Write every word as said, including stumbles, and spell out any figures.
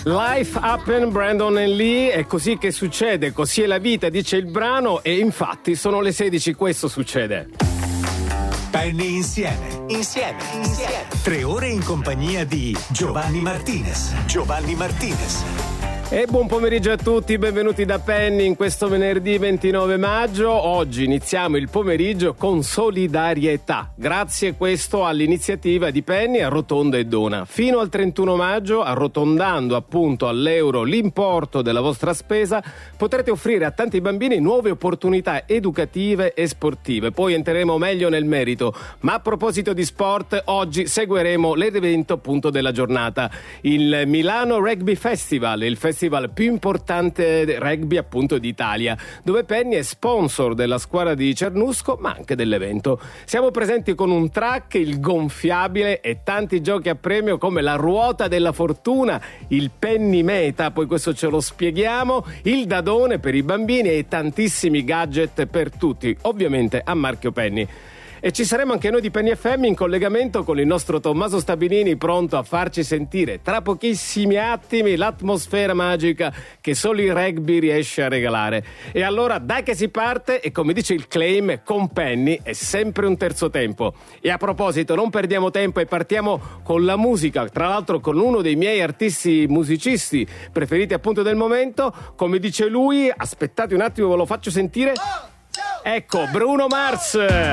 Life Happen, Brandon and Lee, è così che succede, così è la vita, dice il brano, e infatti sono le sedici, questo succede. Penny insieme, insieme, insieme. Tre ore in compagnia di Giovanni Martinez. Giovanni Martinez. E buon pomeriggio a tutti, benvenuti da Penny in questo venerdì ventinove maggio. Oggi iniziamo il pomeriggio con solidarietà, grazie questo all'iniziativa di Penny Arrotonda e Dona. Fino al trentuno maggio, arrotondando appunto all'euro l'importo della vostra spesa, potrete offrire a tanti bambini nuove opportunità educative e sportive. Poi entreremo meglio nel merito, ma a proposito di sport, oggi seguiremo l'evento appunto della giornata, il Milano Rugby Festival, il festival più importante rugby appunto d'Italia, dove Penny è sponsor della squadra di Cernusco ma anche dell'evento. Siamo presenti con un track, il gonfiabile e tanti giochi a premio come la ruota della fortuna, il Penny Meta, poi questo ce lo spieghiamo, il dadone per i bambini e tantissimi gadget per tutti, ovviamente a marchio Penny. E ci saremo anche noi di Penny F M in collegamento con il nostro Tommaso Stabilini, pronto a farci sentire tra pochissimi attimi l'atmosfera magica che solo il rugby riesce a regalare. E allora dai che si parte, e come dice il claim, con Penny è sempre un terzo tempo. E a proposito, non perdiamo tempo e partiamo con la musica, tra l'altro con uno dei miei artisti musicisti preferiti appunto del momento. Come dice lui, aspettate un attimo, ve lo faccio sentire. Ecco, Bruno Mars.